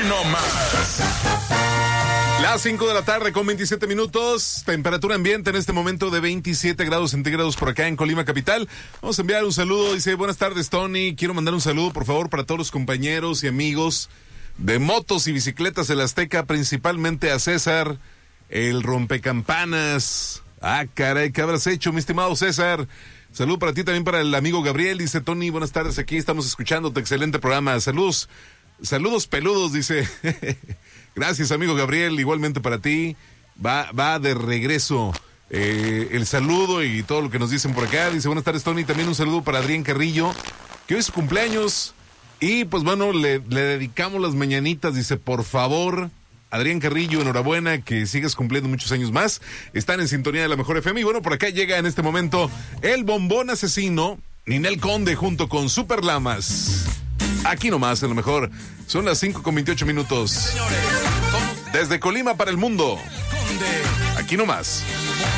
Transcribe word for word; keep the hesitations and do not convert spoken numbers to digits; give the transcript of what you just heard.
no más. Las cinco de la tarde con veintisiete minutos, temperatura ambiente en este momento de veintisiete grados centígrados por acá en Colima capital. Vamos a enviar un saludo, dice, buenas tardes Tony, quiero mandar un saludo por favor para todos los compañeros y amigos de motos y bicicletas de la Azteca, principalmente a César, el rompecampanas. Ah, caray, ¿qué habrás hecho, mi estimado César? Saludo para ti, también para el amigo Gabriel, dice Tony, buenas tardes, aquí estamos escuchándote, excelente programa, saludos, saludos peludos, dice. Gracias, amigo Gabriel, igualmente para ti, va, va de regreso eh, el saludo y todo lo que nos dicen por acá, dice buenas tardes Tony, también un saludo para Adrián Carrillo, que hoy es su cumpleaños, y pues bueno, le, le dedicamos las mañanitas, dice por favor, Adrián Carrillo, enhorabuena, que sigas cumpliendo muchos años más, están en sintonía de la Mejor F M, y bueno, por acá llega en este momento el bombón asesino, Ninel Conde junto con Super Lamas. Aquí nomás, en lo mejor. Son las cinco con veintiocho minutos. Desde Colima para el mundo. Aquí nomás.